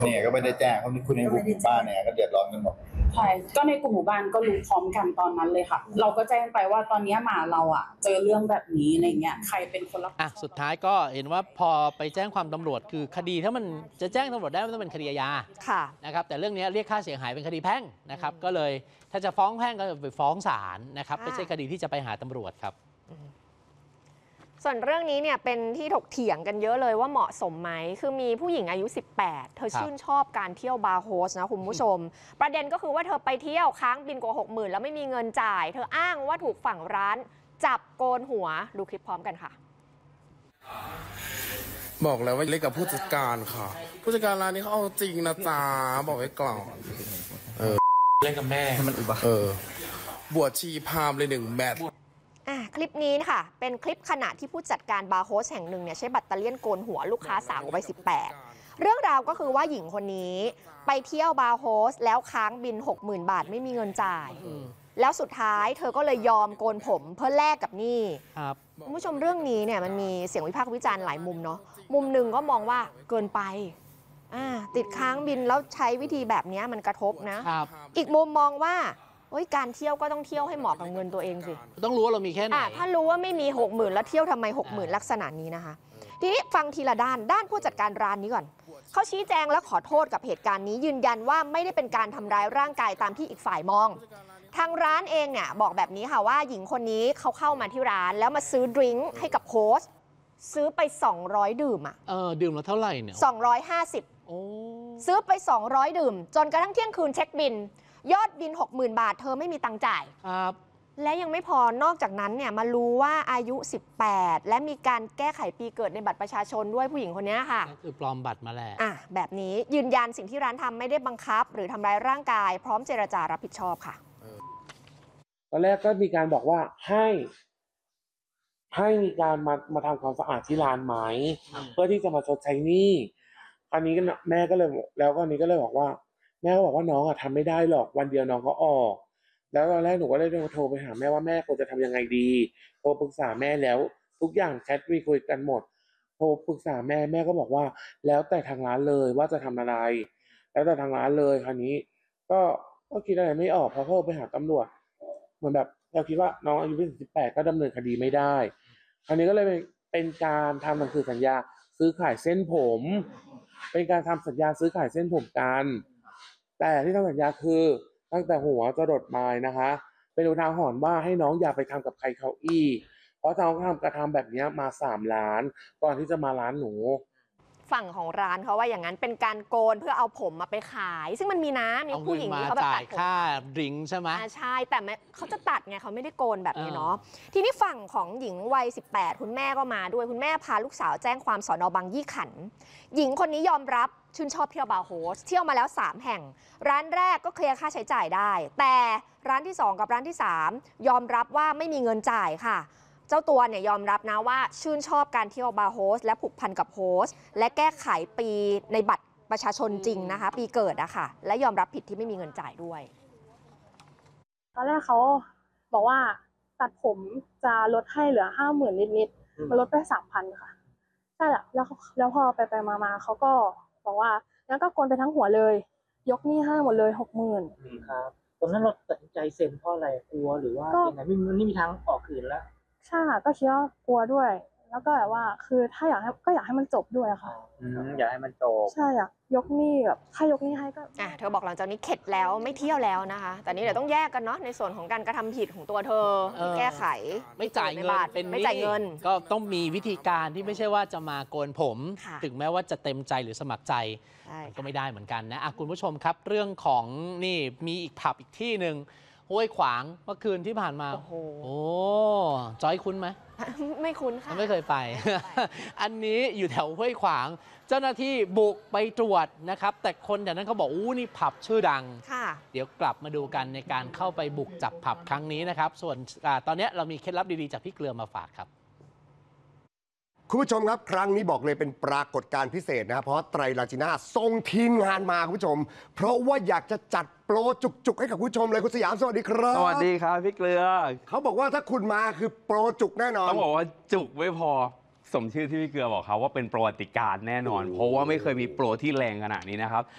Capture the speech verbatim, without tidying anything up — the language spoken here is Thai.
เนี่ยก็ไม่ได้แจ้งเพราะคุณในกลุ่มหมู่บ้านเนี่ยก็เดือดร้อนกันหมดใช่ก็ในกลุ่มหมู่บ้านก็รู้พร้อมกันตอนนั้นเลยค่ะเราก็แจ้งไปว่าตอนนี้หมาเราอ่ะเจอเรื่องแบบนี้อะไรเงี้ยใครเป็นคนรับอ่ะสุดท้ายก็เห็นว่าพอไปแจ้งความตำรวจคือคดีถ้ามันจะแจ้งตำรวจได้มันต้องเป็นคดีอาญาค่ะนะครับแต่เรื่องนี้เรียกค่าเสียหายเป็นคดีแพ่งนะครับก็เลยถ้าจะฟ้องแพ่งก็ไปฟ้องศาลนะครับไม่ใช่คดีที่จะไปหาตำรวจครับส่วนเรื่องนี้เนี่ยเป็นที่ถกเถียงกันเยอะเลยว่าเหมาะสมไหมคือมีผู้หญิงอายุสิบแปดเธอชื่นชอบการเที่ยวบาร์โฮสนะคุณผู้ชมประเด็นก็คือว่าเธอไปเที่ยวค้างบินกว่าหกหมื่นแล้วไม่มีเงินจ่ายเธออ้างว่าถูกฝั่งร้านจับโกนหัวดูคลิปพร้อมกันค่ะบอกแล้วว่าเล่นกับผู้จัดการค่ะผู้จัดการร้านนี้เขาเอาจริงนะจ๊ะบอกไว้ก่อนเออเล่นกับแม่มันอุบะเออบวชชีพามเลยหนึ่งแมตอ่ะคลิปนี้ค่ะเป็นคลิปขณะที่ผู้จัดการบาร์โฮสแห่งหนึ่งเนี่ยใช้แบตเตอรี่โกนหัวลูกค้าสาววัยสิบแปดเรื่องราวก็คือว่าหญิงคนนี้ไปเที่ยวบาร์โฮสแล้วค้างบิน หกหมื่น บาทไม่มีเงินจ่ายแล้วสุดท้ายเธอก็เลยยอมโกนผมเพื่อแลกกับหนี้ครับคุณผู้ชมเรื่องนี้เนี่ยมันมีเสียงวิพากษ์วิจารณ์หลายมุมเนาะมุมหนึ่งก็มองว่าเกินไปอ่าติดค้างบินแล้วใช้วิธีแบบนี้มันกระทบนะครับอีกมุมมองว่าการเที่ยวก็ต้องเที่ยวให้เหมาะกับเงินตัวเองสิต้องรู้ว่าเรามีแค่ไหนถ้ารู้ว่าไม่มี หกหมื่น แล้วเที่ยวทำไม หกหมื่น ลักษณะนี้นะคะทีนี้ฟังทีละด้านด้านผู้จัดการร้านนี้ก่อนเขาชี้แจงและขอโทษกับเหตุการณ์นี้ยืนยันว่าไม่ได้เป็นการทำร้ายร่างกายตามที่อีกฝ่ายมองทางร้านเองเนี่ยบอกแบบนี้ค่ะว่าหญิงคนนี้เขาเข้ามาที่ร้านแล้วมาซื้อดริงก์ให้กับโค้ชซื้อไปสองร้อยดื่มอ่ะเออดื่มแล้วเท่าไหร่เนี่ยสองร้อยห้าสิบโอ้ซื้อไปสองร้อยดื่มจนกระทั่งเที่ยงคืนเช็คบินยอดบิน หกหมื่น บาทเธอไม่มีตังค์จ่ายครับและยังไม่พอนอกจากนั้นเนี่ยมารู้ว่าอายุสิบแปดและมีการแก้ไขปีเกิดในบัตรประชาชนด้วยผู้หญิงคนนี้ค่ะก็คือปลอมบัตรมาแล้วอ่ะแบบนี้ยืนยันสิ่งที่ร้านทำไม่ได้บังคับหรือทำร้ายร่างกายพร้อมเจรจารับผิดชอบค่ะตอนแรกก็มีการบอกว่าให้ให้มีการมามาทำความสะอาดที่ร้านไหมเพื่อที่จะมาชดใช้หนี้อันนี้ก็แม่ก็เลยแล้วก็อันนี้ก็เลยบอกว่าแม่ก็บอกว่าน้องอะทำไม่ได้หรอกวันเดียวน้องก็ออกแล้วตอนแรกหนูก็เลยโทรไปหาแม่ว่าแม่ควรจะทำยังไงดีโทรปรึกษาแม่แล้วทุกอย่างแชทมีคุยกันหมดโทรปรึกษาแม่แม่ก็บอกว่าแล้วแต่ทางร้านเลยว่าจะทำอะไรแล้วแต่ทางร้านเลยคราวนี้ก็ก็คิดอะไรไม่ออกพอโทรไปหาตำรวจเหมือนแบบเราคิดว่าน้องอายุไม่ถึงสิบแปดก็ดำเนินคดีไม่ได้คราวนี้ก็เลยเป็นการทำหนังสือสัญญาซื้อขายเส้นผมเป็นการทำสัญญาซื้อขายเส้นผมกันแต่ที่ทำสัญญาคือตั้งแต่หัวจรดปลายนะคะเป็นอุทาหรณ์ว่าให้น้องอย่าไปทำกับใครเขาอีกเพราะน้องทำกระทำแบบนี้มาสามล้านก่อนที่จะมาร้านหนูฝั่งของร้านเขาว่าอย่างนั้นเป็นการโกนเพื่อเอาผมมาไปขายซึ่งมันมีนะมีผู้หญิงที่เขาแบบตัดค่าดริงใช่ไหมใช่แต่เขาจะตัดไงเขาไม่ได้โกนแบบนี้เนาะทีนี้ฝั่งของหญิงวัยสิบแปดคุณแม่ก็มาด้วยคุณแม่พาลูกสาวแจ้งความสน.บางยี่ขันหญิงคนนี้ยอมรับชื่นชอบเที่ยวบาร์โฮสเที่ยวมาแล้วสามแห่งร้านแรกก็เคลียร์ค่าใช้จ่ายได้แต่ร้านที่สองกับร้านที่สามยอมรับว่าไม่มีเงินจ่ายค่ะเจ้าตัวเนี่ยยอมรับนะว่าชื่นชอบการเที่ยวบาร์โฮสและผูกพันกับโฮสและแก้ไขปีในบัตรประชาชนจริงนะคะปีเกิดอะค่ะและยอมรับผิดที่ไม่มีเงินจ่ายด้วยตอนแรกเขาบอกว่าตัดผมจะลดให้เหลือห้าหมื่นนิดๆมาลดไปสามพันค่ะใช่แหละแล้วแล้วพอไปไปมาๆเขาก็บอกว่างั้นก็โกนไปทั้งหัวเลยยกหนี้ให้หมดเลยหกหมื่นครับตอนนั้นเราตัดใจเซ็นเพราะอะไรกลัวหรือว่ายังไงไม่ไม่มีทางออกคืนแล้วใช่ค่ะก็คิดว่ากลัวด้วยแล้วก็แบบว่าคือถ้าอยากให้ก็อยากให้มันจบด้วยค่ะอยากให้มันจบใช่อยากยกหนี้แบบถ้ายกหนี้ให้ก็อ่ะเธอบอกหลังจากนี้เข็ดแล้วไม่เที่ยวแล้วนะคะแต่นี้เดี๋ยวต้องแยกกันเนาะในส่วนของการกระทำผิดของตัวเธอที่แก้ไขไม่จ่ายเงินเป็นไม่จ่ายเงินก็ต้องมีวิธีการที่ไม่ใช่ว่าจะมาโกนผมถึงแม้ว่าจะเต็มใจหรือสมัครใจก็ไม่ได้เหมือนกันนะคุณผู้ชมครับเรื่องของนี่มีอีกผับอีกที่หนึ่งห้วยขวางเมื่อคืนที่ผ่านมาโอ้โหจอยคุ้นไหมไม่คุ้นค่ะไม่เคยไป อันนี้อยู่แถวห้วยขวางเจ้าหน้าที่บุกไปตรวจนะครับแต่คนแถวนั้นเขาบอกอู้นี่ผับชื่อดังเดี๋ยวกลับมาดูกันในการเข้าไปบุกจับผับครั้งนี้นะครับส่วนตอนนี้เรามีเคล็ดลับดีๆจากพี่เกลือมาฝากครับคุณผู้ชมครับครั้งนี้บอกเลยเป็นปรากฏการณ์พิเศษนะครับเพราะไตรลาจิน่าส่งทีมงานมาคุณผู้ชมเพราะว่าอยากจะจัดโปรจุกๆให้กับคุณผู้ชมเลยคุณสยามสวัสดีครับสวัสดีครับพี่เกลือเขาบอกว่าถ้าคุณมาคือโปรจุกแน่นอนต้องบอกว่าจุกไม่พอสมชื่อที่พี่เกลือบอกเขาว่าเป็นประวัติการณ์แน่นอนเพราะว่าไม่เคยมีโปรที่แรงขนาดนี้นะครับ